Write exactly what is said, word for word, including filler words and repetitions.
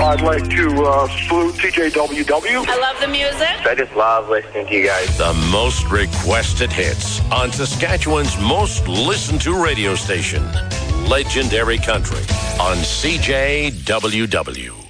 I'd like to uh, salute T J W W. I love the music. I just love listening to you guys. The most requested hits on Saskatchewan's most listened to radio station, Legendary Country, on C J W W.